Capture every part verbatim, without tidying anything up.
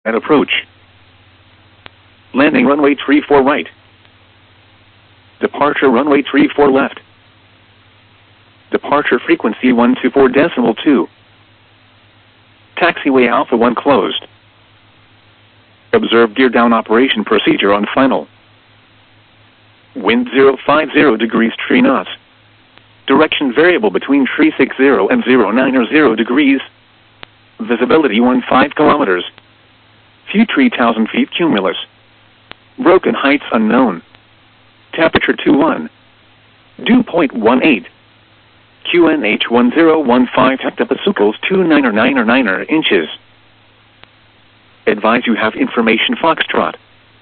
At approach. Landing runway three four right. Departure runway three four left. Departure frequency one two four decimal two. Taxiway Alpha one closed. Observe gear down operation procedure on final. Wind zero five zero degrees three knots. Direction variable between three six zero and zero nine zero degrees. Visibility fifteen kilometers. View three thousand feet cumulus. Broken heights unknown. Temperature two one. Dew point one eight. Q N H one zero one five hectopascals two nine nine nine inches. Advise you have information Foxtrot.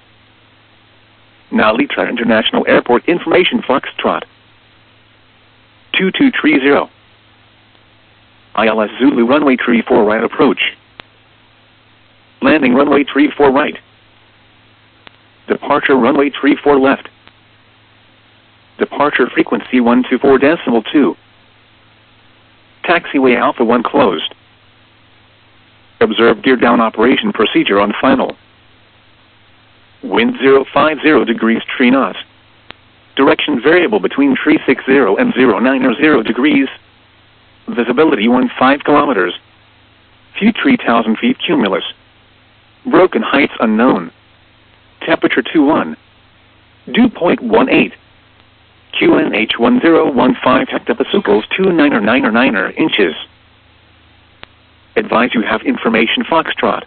Narita International Airport information Foxtrot. two two three zero. I L S Zulu runway three four right approach. Landing runway three four right. Departure runway three four left. Departure frequency one two four decimal two. Taxiway Alpha one closed. Observe gear down operation procedure on final. Wind zero five zero degrees three knots. Direction variable between three six zero and zero nine zero degrees. Visibility fifteen kilometers. View three thousand feet cumulus. Broken heights unknown. Temperature two one. Dew point one eight. Q N H one zero one five hectopascals two nine nine nine inches. Advise you have information Foxtrot.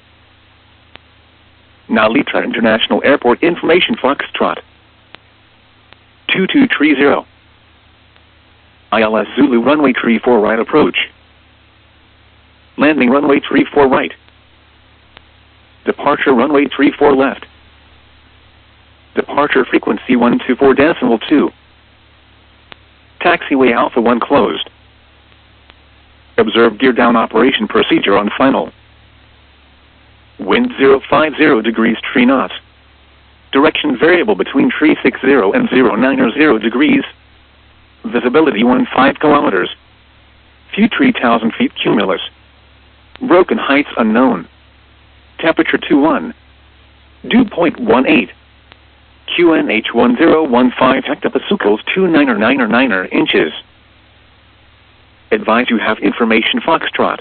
Narita International Airport information Foxtrot. two two three zero. I L S Zulu runway three four right approach. Landing runway three four right. Departure runway three four left. Departure frequency one two four decimal two. Taxiway Alpha one closed. Observe gear down operation procedure on final. Wind zero five zero degrees three knots. Direction variable between three six zero and zero nine zero degrees. Visibility fifteen kilometers. View three thousand feet cumulus. Broken heights unknown. Temperature two one. Dew point one eight. Q N H one zero one five hectopascals two nine nine nine inches. Advise you have information Foxtrot.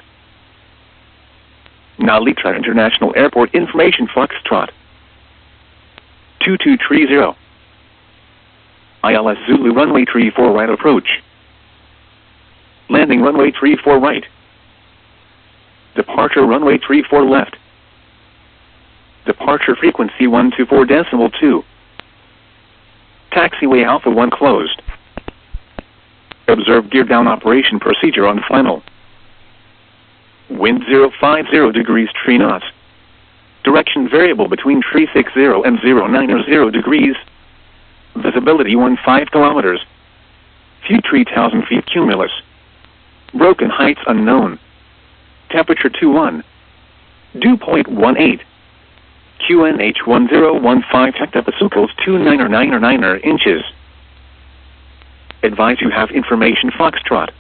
Narita International Airport information Foxtrot. two two three zero. I L S Zulu runway three four right approach. Landing runway three four right. Departure runway three four left. Departure frequency one two four decimal two. Taxiway Alpha one closed. Observe gear down operation procedure on final. Wind zero five zero degrees three knots. Direction variable between three six zero and zero nine zero degrees. Visibility fifteen kilometers. View three thousand feet cumulus. Broken heights unknown. Temperature two one. Dew point one eight. Q N H one zero one five hectopascals two nine nine nine inches. Advise you have information Foxtrot.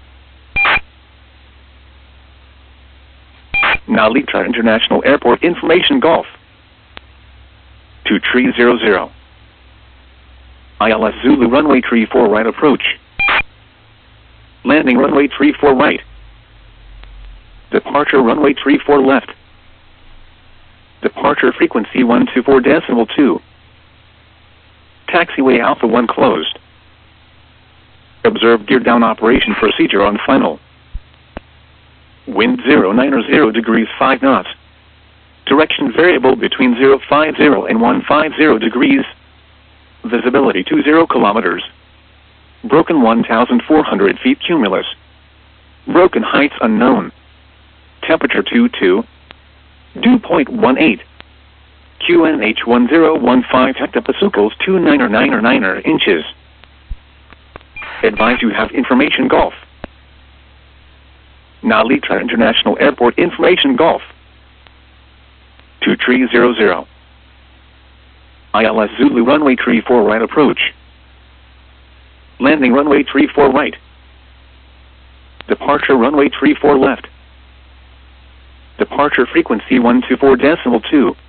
Narita International Airport information Golf. two three zero zero. I L S Zulu runway three four right approach. Landing runway three four right. Departure runway three four left. Departure frequency one two four decimal two. Taxiway Alpha one closed. Observe gear down operation procedure on final. Wind zero nine zero degrees five knots. Direction variable between zero five zero and one five zero degrees. Visibility two zero kilometers. Broken one thousand four hundred feet cumulus. Broken heights unknown. Temperature two two. Dew point one eight. Q N H one zero one five hectopascals two nine nine nine inches. Advise you have information Golf. Narita International Airport information Golf. two three zero zero. I L S Zulu runway three four right approach. Landing runway three four right. Departure runway three four left. Departure frequency one two four decimal two.